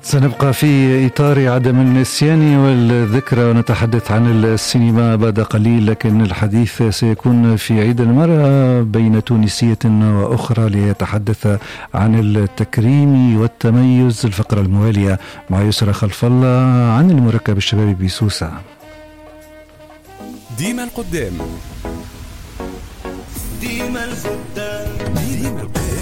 سنبقى في إطار عدم النسيان والذكرى ونتحدث عن السينما بعد قليل، لكن الحديث سيكون في عيد المرأة بين تونسية وأخرى ليتحدث عن التكريم والتميز. الفقرة الموالية مع يسرى خلف الله عن المركب الشبابي بسوسة. ديما القدام، ديما القدام، ديما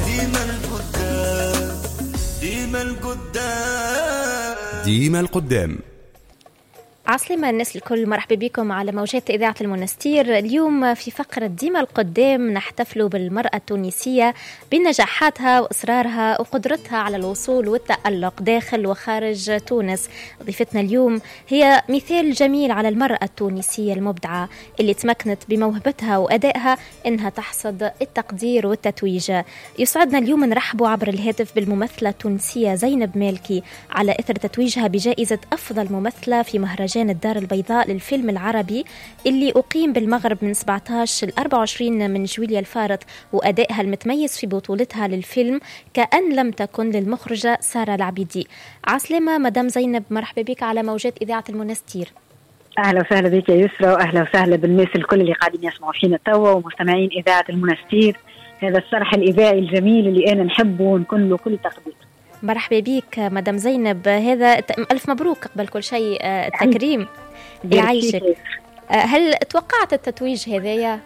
القدام، ديما القدام، ديما القدام. عسلامة الناس الكل، مرحبا بكم على موجات إذاعة المنستير. اليوم في فقرة ديما القدام نحتفل بالمرأة التونسية بنجاحاتها وإصرارها وقدرتها على الوصول والتألق داخل وخارج تونس. ضيفتنا اليوم هي مثال جميل على المرأة التونسية المبدعة اللي تمكنت بموهبتها وأدائها إنها تحصد التقدير والتتويج. يسعدنا اليوم نرحبوا عبر الهاتف بالممثلة التونسية زينب مالكي على إثر تتويجها بجائزة أفضل ممثلة في مهرجان الدار البيضاء للفيلم العربي اللي أقيم بالمغرب من 17 ل 24 من جويليا الفارط، وأدائها المتميز في بطولتها للفيلم كأن لم تكن للمخرجة سارة العبيدي. عسلامة مدام زينب، مرحبا بك على موجات إذاعة المنستير. أهلا وسهلا بك يا يسرى، وأهلا وسهلا بالناس الكل اللي قاعدين يسمعوا فينا توا ومستمعين إذاعة المنستير، هذا الصرح الإذاعي الجميل اللي أنا نحبه ونكون له كل تقدير. مرحبا بيك مدام زينب، هذا ألف مبروك قبل كل شيء التكريم يعيشك. هل توقعت التتويج هذايا؟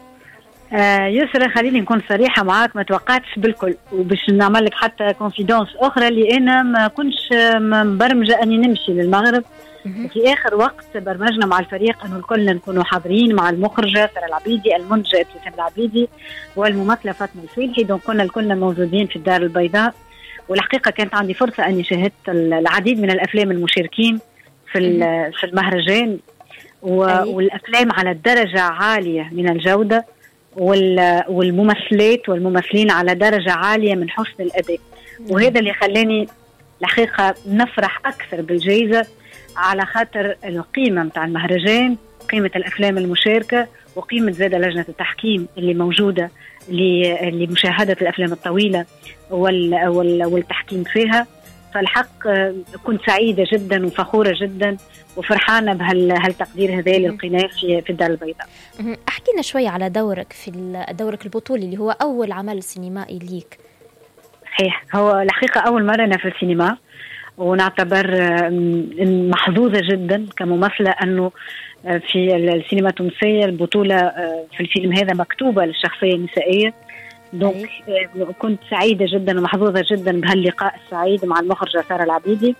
يسرى خليني نكون صريحة معاك، ما توقعتش بالكل، وباش نعمل لك حتى كونفيدونس أخرى اللي أنا ما كنتش مبرمجة أني نمشي للمغرب. في آخر وقت برمجنا مع الفريق أنه الكل نكونوا حاضرين مع المخرجة سارة العبيدي، المنتجة ابتسام العبيدي، والممثلة فاطمة الفيلحي. دونك كنا الكل موجودين في الدار البيضاء، والحقيقة كانت عندي فرصة أني شاهدت العديد من الأفلام المشاركين في المهرجان، والأفلام على درجة عالية من الجودة، والممثلات والممثلين على درجة عالية من حسن الأداء. وهذا اللي خلاني الحقيقة نفرح أكثر بالجائزة، على خاطر القيمة متاع المهرجان، قيمة الأفلام المشاركة، وقيمة زادة لجنة التحكيم اللي موجودة لمشاهدة الأفلام الطويلة والتحكيم فيها. فالحق كنت سعيدة جدا وفخورة جدا وفرحانة بهالتقدير هذا اللي لقيناه في الدار البيضاء. احكينا شوي على دورك البطولي اللي هو أول عمل سينمائي ليك. صحيح، هو الحقيقة أول مرة أنا في السينما، ونعتبر محظوظة جدا كممثلة أنه في السينما التونسية البطولة في الفيلم هذا مكتوبة للشخصية النسائية. دونك كنت سعيدة جدا ومحظوظة جدا بهاللقاء السعيد مع المخرجة سارة العبيدي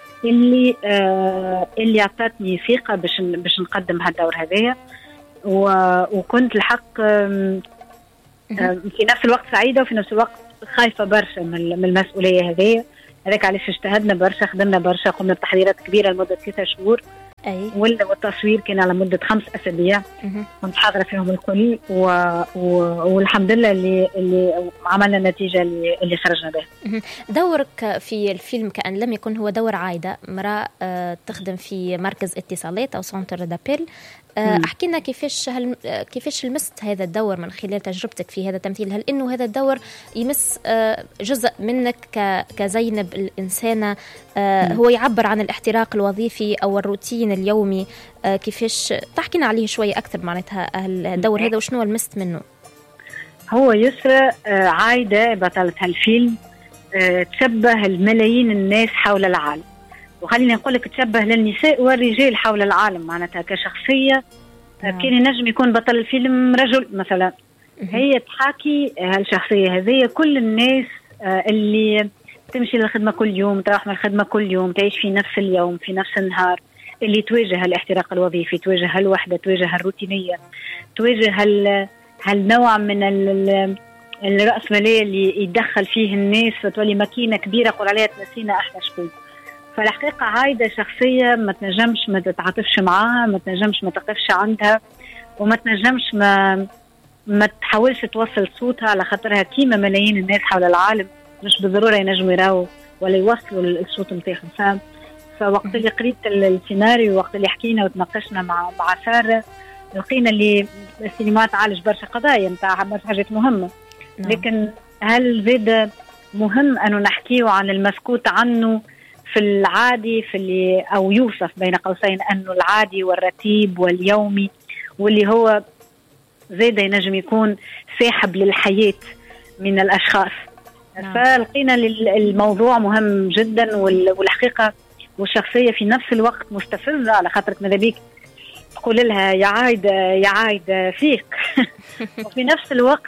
اللي أعطتني ثقة باش نقدم هالدور هذايا. وكنت الحق في نفس الوقت سعيدة وفي نفس الوقت خايفة برشا من المسؤولية هذه. هذاك علاش اجتهدنا برشا، خدمنا برشا، قمنا بتحضيرات كبيرة لمدة 3 شهور، والتصوير كان على مدة 5 أسابيع كنت حاضرة فيهم الكل، والحمد لله اللي عملنا النتيجة اللي خرجنا بها. دورك في الفيلم كأن لم يكن هو دور عايدة، امرأة تخدم في مركز اتصالات أو سنتر دابيل. احكينا كيفاش لمست هذا الدور من خلال تجربتك في هذا التمثيل؟ هل انه هذا الدور يمس جزء منك كزينب الانسانه، هو يعبر عن الاحتراق الوظيفي او الروتين اليومي؟ كيفاش تحكينا عليه شوي اكثر معناتها الدور هذا وشنو لمست منه؟ هو يسرى عايده بطلة هالفيلم تشبه الملايين الناس حول العالم، وخلينا نقول لك تشبه للنساء والرجال حول العالم. معناتها كشخصية كان ينجم يكون بطل الفيلم رجل مثلا، هي تحاكي هالشخصية هذه كل الناس اللي تمشي للخدمة كل يوم، تروح من الخدمة كل يوم، تعيش في نفس اليوم في نفس النهار، اللي تواجه الاحتراق الوظيفي، تواجه الوحدة، تواجه الروتينية، تواجه هالنوع من الرأسمالية اللي يدخل فيه الناس فتولي ماكينة كبيرة قول عليها تنسينا احنا شكون. فالحقيقة عايدة شخصية ما تنجمش ما تتعاطفش معاها، ما تنجمش ما تقفش عندها، وما تنجمش ما تحاولش توصل صوتها، على خاطرها كيما ملايين الناس حول العالم مش بالضرورة ينجموا يراوا ولا يوصلوا الصوت نتاعهم. فوقت اللي قريت السيناريو، وقت اللي حكينا وتناقشنا مع سارة، لقينا اللي السينما تعالج برشا قضايا نتاع برشا حاجات مهمة، لكن هل زاد مهم أنه نحكيه عن المسكوت عنه في العادي في اللي أو يوصف بين قوسين أنه العادي والرتيب واليومي، واللي هو زيدا ينجم يكون ساحب للحياة من الأشخاص. فلقينا الموضوع مهم جدا، والحقيقة والشخصية في نفس الوقت مستفزة، على خاطرك ماذا بيك تقول لها يا عايد فيك وفي نفس الوقت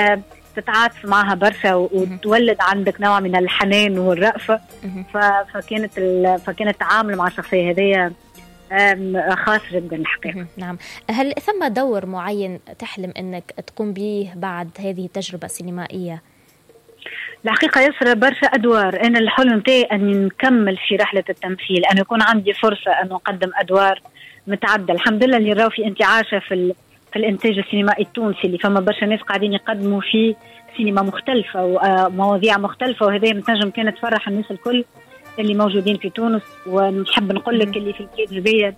تتعاطف معها برشا وتولد عندك نوع من الحنان والرأفة. فكانت التعامل مع الشخصية هذه خاص جدا الحقيقة. نعم. هل ثم دور معين تحلم أنك تقوم به بعد هذه التجربة السينمائية؟ الحقيقة يسرى برشا أدوار. أنا الحلم متاعي أن نكمل في رحلة التمثيل، أن يكون عندي فرصة أن أقدم أدوار متعددة. الحمد لله اللي راو في انتعاشة في الإنتاج السينمائي التونسي، اللي فما برشا ناس قاعدين يقدموا في سينما مختلفة ومواضيع مختلفة، وهذا متنجم كانت تفرح الناس الكل اللي موجودين في تونس. ونحب نقول لك اللي في الكاتبية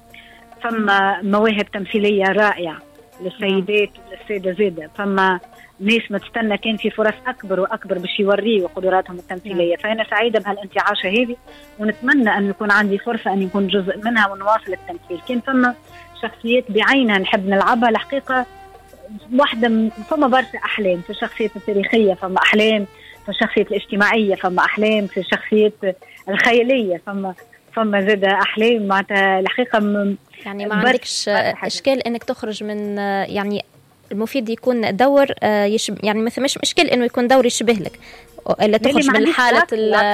فما مواهب تمثيلية رائعة للسيدات وللسادة زادة، فما ناس ما تستنى، كان في فرص أكبر وأكبر باش يوريوا قدراتهم التمثيلية. فأنا سعيدة بهالانتعاشة هذه، ونتمنى أن يكون عندي فرصة أن يكون جزء منها ونواصل التمثيل. كان فما شخصيات بعينها نحب نلعبها الحقيقة، واحدة فما برشا أحلام في الشخصية التاريخية، فما أحلام في الشخصية الاجتماعية، فما أحلام في الشخصية الخيالية، فما زاد أحلام معناتها الحقيقة. يعني ما عندكش إشكال أنك تخرج من يعني المفيد يكون دور يعني مثل مش إشكال أنه يكون دور يشبه لك إلا تخرج من حالة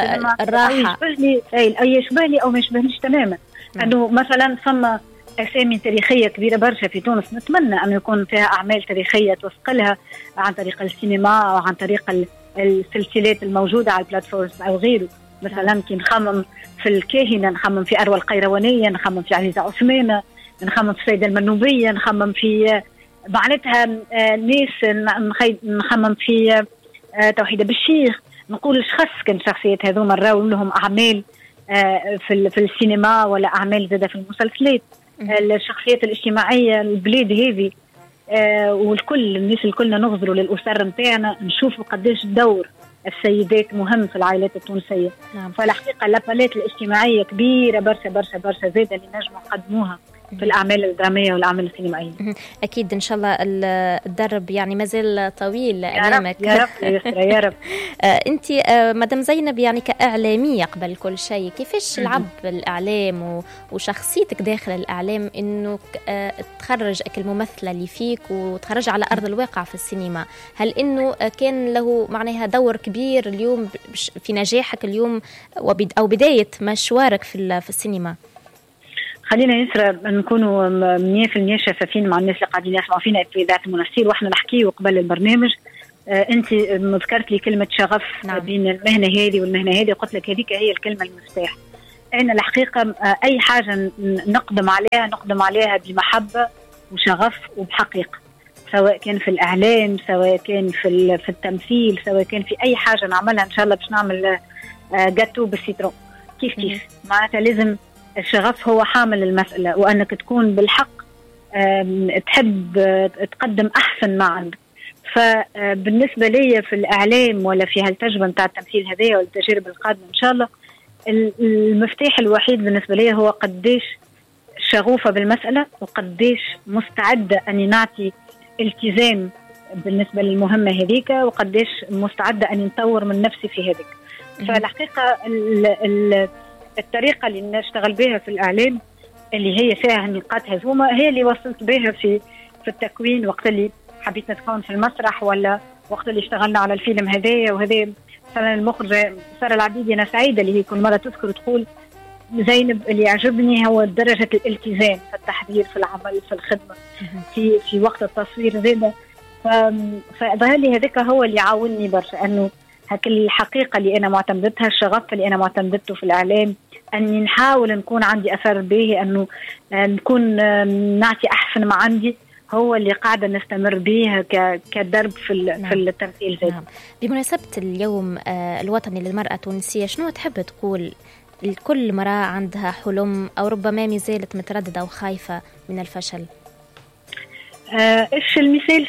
الراحة يشبه لي أو ما يشبهنيش تماما. أنه مثلا فما أسامي تاريخية كبيرة برشا في تونس، نتمنى أن يكون فيها أعمال تاريخية توثقلها عن طريق السينما أو عن طريق السلسلات الموجودة على البلاتفورمز أو غيره. مثلا كي نخمم في الكاهنة، نخمم في أروى القيروانية، نخمم في عزيزة عثمانة، نخمم في السيدة المنوبية، نخمم في معناتها ناس، نخمم في توحيدة بالشيخ. نقول شخص كان شخصيات هذوما راو لهم أعمال في السينما ولا أعمال زادة في المسلسلات. الشخصيات الاجتماعية البلاد هذه والكل الناس الكلنا نغزروا للأسر متاعنا، نشوفوا قديش دور السيدات مهم في العائلات التونسية. فالحقيقة الأبالات الاجتماعية كبيرة برشا برشا برشا زادة اللي نجموا نقدموها في الأعمال الدرامية والأعمال السينمائية. أكيد إن شاء الله الدرب يعني مازال طويل أمامك. يا رب يسرى يا رب. أنت مدام زينب يعني كإعلامية قبل كل شيء، كيفاش لعب الإعلام وشخصيتك داخل الإعلام إنه تخرجك الممثلة اللي فيك وتخرج على أرض الواقع في السينما؟ هل إنه كان له معناها دور كبير اليوم في نجاحك اليوم أو بداية مشوارك في السينما؟ خلينا يسرى نكونوا 100% شفافين مع الناس اللي قاعدين يسمعوا فينا في إذاعة المنستير، واحنا نحكيه قبل البرنامج. انت ذكرت لي كلمة شغف. نعم. بين المهنة هذه والمهنة هذه، قلت لك هذيك هي الكلمة المفتاح. أنا الحقيقة أي حاجة نقدم عليها بمحبة وشغف وبحقيقة، سواء كان في الإعلام، سواء كان في التمثيل، سواء كان في أي حاجة نعملها. إن شاء الله باش نعمل جاتو بالسيترون كيف معناتها لازم الشغف هو حامل المسألة، وأنك تكون بالحق تحب تقدم أحسن ما عندك. فبالنسبة لي في الإعلام ولا في هالتجربة متاع التمثيل هذه والتجارب القادمة إن شاء الله، المفتاح الوحيد بالنسبة لي هو قديش شغوفة بالمسألة، وقديش مستعدة أني نعطي التزام بالنسبة للمهمة هذيك، وقديش مستعدة أني نطور من نفسي في هذيك. فالحقيقة الطريقة اللي نشتغل بها في الإعلام اللي هي فيها النقاط هذوما هي اللي وصلت بها في التكوين، وقت اللي حبيت نتكون في المسرح، ولا وقت اللي اشتغلنا على الفيلم هذايا. وهذا مثلا المخرجة سارة العبيدي أنا سعيدة اللي هي كل مرة تذكر وتقول زينب اللي يعجبني هو درجة الالتزام في التحضير، في العمل، في الخدمة، في وقت التصوير زيادة. فظهر لي هذاك هو اللي عاونني برشا، أنه هك الحقيقة اللي أنا معتمدتها، الشغف اللي أنا معتمدته في الإعلام، أني نحاول نكون عندي أثر به، أنه نكون نعطي أحسن ما عندي، هو اللي قاعدة نستمر به كدرب في التمثيل زي. نعم. بمناسبة اليوم الوطني للمرأة التونسية، شنو تحب تقول لكل مرأة عندها حلم أو ربما ما زالت مترددة أو خايفة من الفشل؟ إيش المثال؟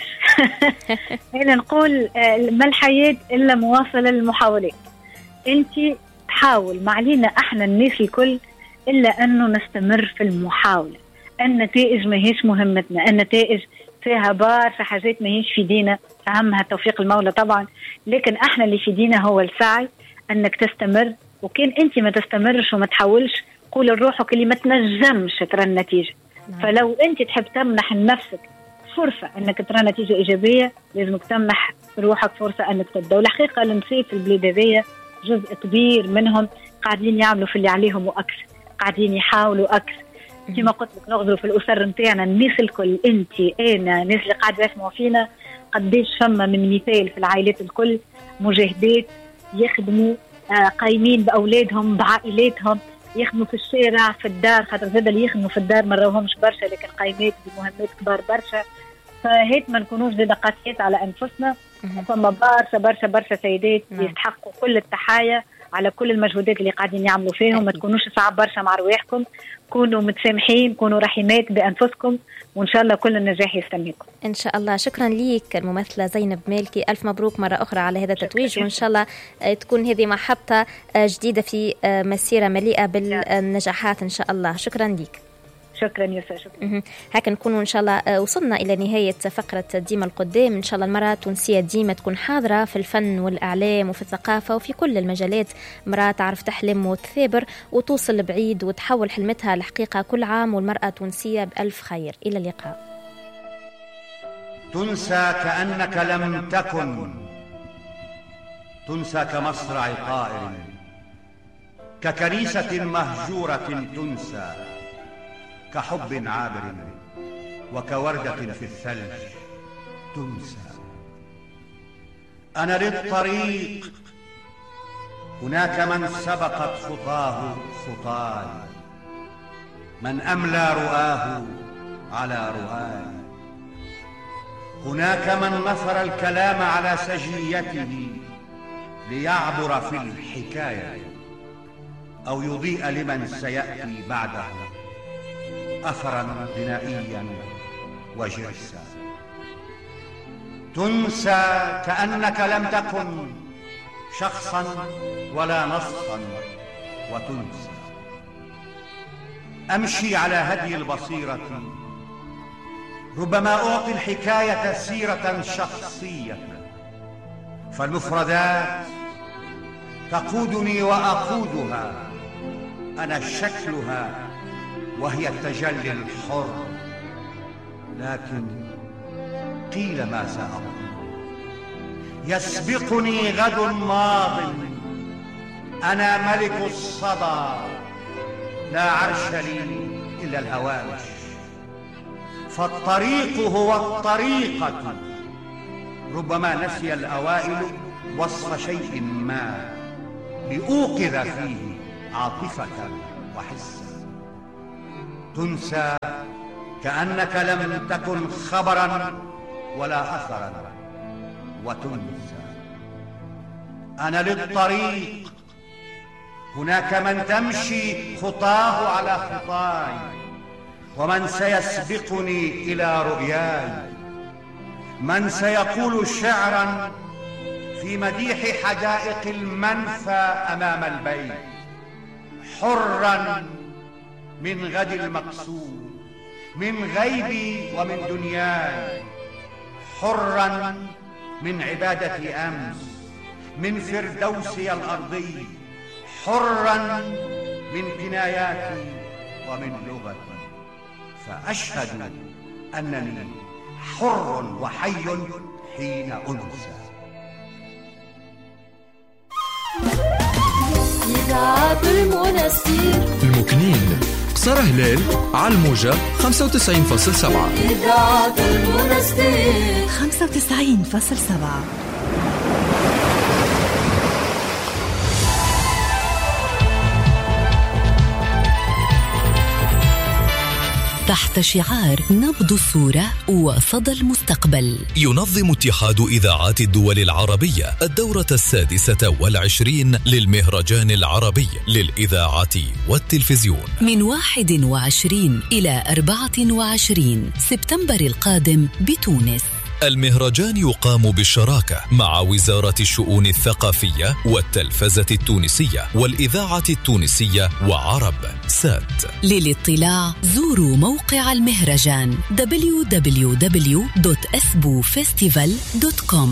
هنا نقول ما الحياة إلا مواصلة للمحاولات. أنت تحاول، ما علينا احنا الناس الكل الا انه نستمر في المحاوله. النتائج ما هيش مهمتنا، النتائج فيها برشا حاجات ما هيش في دينا، اهمها توفيق المولى طبعا، لكن احنا اللي في دينا هو السعي انك تستمر. وكان انت ما تستمرش وما تحاولش، قول لروحك اللي ما تنجمش ترى النتيجه. فلو انت تحب تمنح لنفسك فرصه انك ترى نتيجه ايجابيه، لازمك تمنح روحك فرصه انك تبدا. والحقيقه النساء في البلاد هذيا جزء كبير منهم قاعدين يعملوا في اللي عليهم واكثر، قاعدين يحاولوا اكثر. كما قلت لك نغزروا في الاسر نتاعنا، الناس الكل، انت انا الناس اللي قاعده يسمعوا فينا، قديش فما من مثال في العائلات الكل مجاهدات يخدموا، قايمين باولادهم بعائلاتهم، يخدموا في الشارع في الدار، خاطر زاد اللي يخدموا في الدار ما راهمش برشا لكن قايمات بمهمات كبار برشا. فهيك ما نكونوش زاد قاسيات على انفسنا. فما برشا سيدات يستحقوا كل التحايا على كل المجهودات اللي قاعدين يعملوا فيهم. ما تكونوش صعب برشا مع رواحكم، كونوا متسامحين، كونوا رحيمات بأنفسكم، وإن شاء الله كل النجاح يستنيكم إن شاء الله. شكرا ليك الممثلة زينب مالكي، ألف مبروك مرة أخرى على هذا التتويج، وإن شاء الله تكون هذه محطة جديدة في مسيرة مليئة بالنجاحات إن شاء الله. شكرا ليك. شكرا يا شكرا. هكا نكونوا إن شاء الله وصلنا إلى نهاية فقرة ديما القدام. إن شاء الله المرأة التونسية ديما تكون حاضرة في الفن والإعلام وفي الثقافة وفي كل المجالات. مرأة تعرف تحلم وتثابر وتوصل بعيد وتحول حلمتها لحقيقة كل عام، والمرأة التونسية بألف خير. إلى اللقاء. تنسى كأنك لم تكن، تنسى كمصرع طائر، ككنيسة مهجورة تنسى، كحب عابر وكوردة في الثلج تنسى. أنا للطريق، هناك من سبقت خطاه خطاي، من أملى رؤاه على رؤاي. هناك من نثر الكلام على سجيته ليعبر في الحكاية أو يضيء لمن سيأتي بعده أثرا بنائيا وجرسا. تنسى كأنك لم تكن شخصا ولا نصا وتنسى. أمشي على هدي البصيرة، ربما أعطي الحكاية سيرة شخصية، فالمفردات تقودني وأقودها، أنا شكلها وهي التجلي الحر. لكن قيل ما سأقول، يسبقني غد ماض، أنا ملك الصدى، لا عرش لي إلا الهوامش. فالطريق هو الطريقة، ربما نسي الأوائل وصف شيء ما لأوقظ فيه عاطفة وحسا. تنسى كأنك لم تكن خبرا ولا أثرا وتنسى. أنا للطريق، هناك من تمشي خطاه على خطاي، ومن سيسبقني إلى رؤياي، من سيقول شعرا في مديح حدائق المنفى أمام البيت، حرا من غد المقصود، من غيبي ومن دنياي، حرا من عبادة أمس، من فردوسي الأرضي، حرا من كناياتي ومن لغتي. فأشهد أنني حر وحي حين أنسى. إذاعة المنستير المكنين قصر هلال على الموجة 95.7. إذاعة المنستير 95.7. تحت شعار نبض الصورة وصدى المستقبل، ينظم اتحاد إذاعات الدول العربية الدورة 26 للمهرجان العربي للإذاعة والتلفزيون من 21 إلى 24 سبتمبر القادم بتونس. المهرجان يقام بالشراكة مع وزارة الشؤون الثقافية والتلفزة التونسية والإذاعة التونسية وعرب سات. للاطلاع زوروا موقع المهرجان www.esbufestival.com.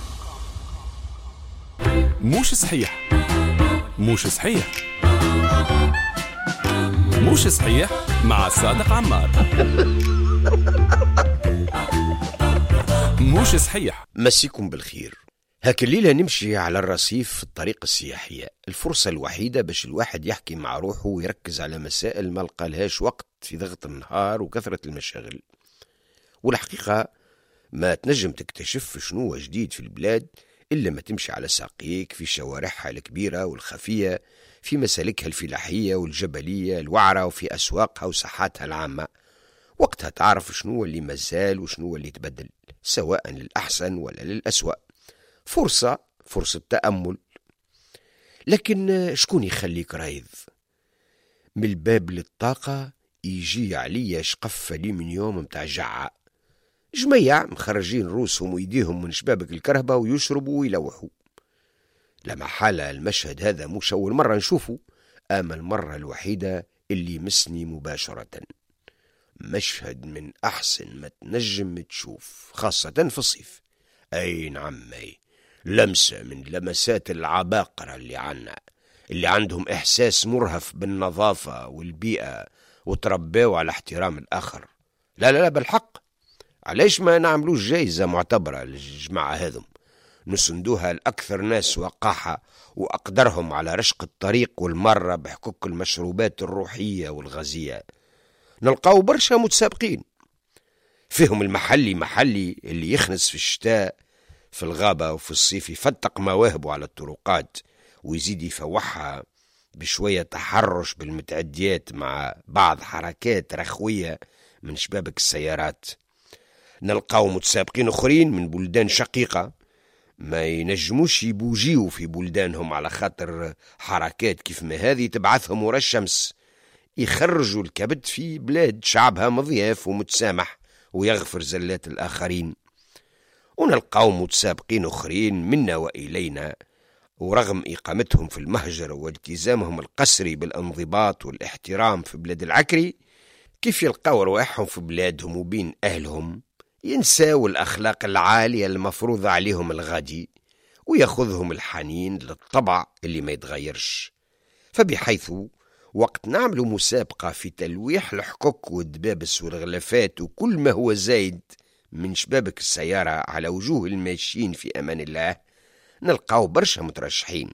موش صحيح موش صحيح موش صحيح مع صادق عمار. موش صحيح. مسيكم بالخير. هاك الليلة نمشي على الرصيف في الطريق السياحية، الفرصة الوحيدة باش الواحد يحكي مع روحه ويركز على مسائل ما لقالهاش وقت في ضغط النهار وكثرة المشاغل. والحقيقة ما تنجم تكتشف شنو جديد في البلاد إلا ما تمشي على ساقيك في شوارعها الكبيرة والخفية، في مسالكها الفلاحية والجبلية الوعرة، وفي أسواقها وساحاتها العامة. وقتها تعرف شنو اللي مازال وشنو اللي تبدل، سواء للأحسن ولا للأسوأ. فرصة تأمل. لكن شكون يخليك رايض؟ من الباب للطاقة يجي عليا شقفة لي من يوم متاع جعة، جميع مخرجين روسهم ويديهم من شبابك الكرهبة ويشربوا ويلوحوا. لما حال المشهد هذا مش أول مرة نشوفه، أما المرة الوحيدة اللي يمسني مباشرة. مشهد من أحسن ما تنجم تشوف، خاصة في الصيف. أي نعم، لمسة من لمسات العباقرة اللي عندهم إحساس مرهف بالنظافة والبيئة وتربوا على احترام الآخر. لا بالحق، علاش ما نعملوش جايزة معتبرة للجماعة هذم، نسندوها لأكثر ناس وقاحة وأقدرهم على رشق الطريق والمرة بحقوق المشروبات الروحية والغازية. نلقاو برشا متسابقين فيهم المحلي اللي يخنس في الشتاء في الغابة، وفي الصيف يفتق مواهبه على الطرقات ويزيد يفوحها بشوية تحرش بالمتعديات مع بعض حركات رخوية من شبابك السيارات. نلقاو متسابقين أخرين من بلدان شقيقة ما ينجموش يبوجيوا في بلدانهم على خاطر حركات كيف ما هذه تبعثهم ورا الشمس، يخرجوا الكبد في بلاد شعبها مضياف ومتسامح ويغفر زلات الآخرين. ونلقاو متسابقين أخرين منا وإلينا، ورغم إقامتهم في المهجر والتزامهم القسري بالانضباط والاحترام في بلاد العكري، كيف يلقاو رواحهم في بلادهم وبين أهلهم ينساو الأخلاق العالية المفروضة عليهم الغادي، ويأخذهم الحنين للطبع اللي ما يتغيرش. فبحيث وقت نعملوا مسابقة في تلويح الحقوق والدبابس والغلافات وكل ما هو زايد من شبابك السيارة على وجوه الماشيين في أمان الله، نلقاو برشا مترشحين.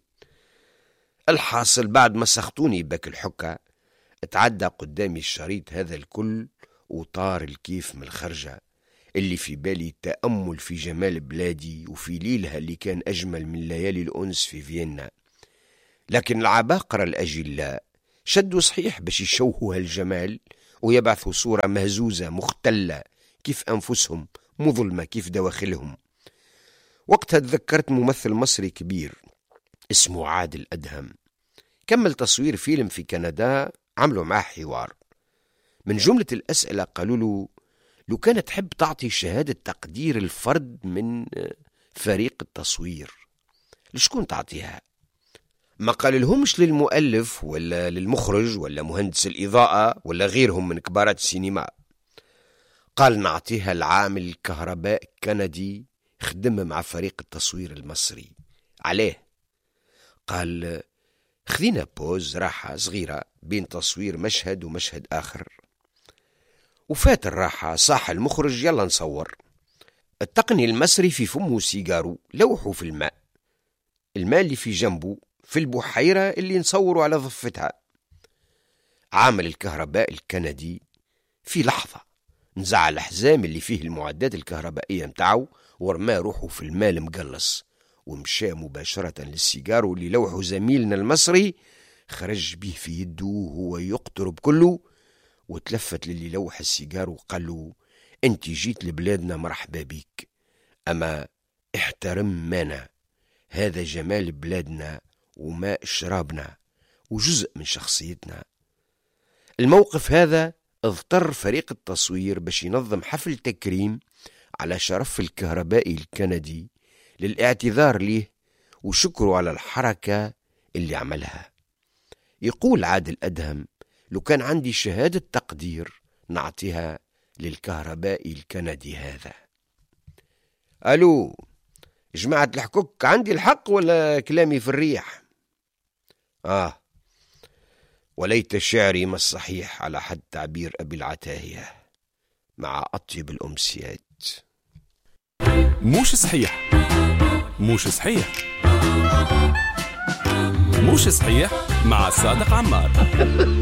الحاصل بعد ما سخطوني باك الحكة، اتعدى قدامي الشريط هذا الكل وطار الكيف من الخرجة اللي في بالي تأمل في جمال بلادي وفي ليلها اللي كان أجمل من ليالي الأنس في فيينا. لكن العباقرة الأجلاء شدوا صحيح باش يشوهوا هالجمال ويبعثوا صورة مهزوزة مختلة كيف أنفسهم، مظلمة كيف دواخلهم. وقتها تذكرت ممثل مصري كبير اسمه عادل أدهم، كمل تصوير فيلم في كندا، عملوا معه حوار. من جملة الأسئلة قالوا له: لو كانت تحب تعطي شهادة تقدير الفرد من فريق التصوير لشكون تعطيها؟ ما قال لهمش للمؤلف ولا للمخرج ولا مهندس الإضاءة ولا غيرهم من كبارات السينما، قال نعطيها العامل الكهرباء كندي خدم مع فريق التصوير المصري. عليه؟ قال خذينا بوز راحة صغيرة بين تصوير مشهد ومشهد آخر، وفات الراحة صاح المخرج يلا نصور. التقني المصري في فمه سيجارو لوحوا في الماء اللي في جنبه في البحيرة اللي نصوروا على ضفتها. عامل الكهرباء الكندي في لحظة نزع الحزام اللي فيه المعدات الكهربائية متاعه ورماه روحه في الماء المقلص، ومشى مباشرة للسيجارو اللي لوحه زميلنا المصري، خرج به في يده وهو يقترب كله، وتلفت للي لوح السيجار وقال له: انت جيت لبلادنا مرحبا بيك، اما احترم مانا، هذا جمال بلادنا وماء شرابنا وجزء من شخصيتنا. الموقف هذا اضطر فريق التصوير باش ينظم حفل تكريم على شرف الكهربائي الكندي للاعتذار له وشكره على الحركة اللي عملها. يقول عادل أدهم: لو كان عندي شهادة تقدير نعطيها للكهربائي الكندي هذا. ألو جماعة الحكوك، عندي الحق ولا كلامي في الريح؟ وليت شعري ما الصحيح على حد تعبير أبي العتاهية مع أطيب الأمسيات. مش صحيح، مش صحيح، مش صحيح مع صادق عمار.